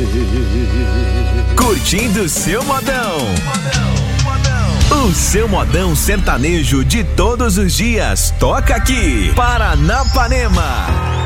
Curtindo seu modão. O seu modão sertanejo de todos os dias toca aqui, Paranapanema.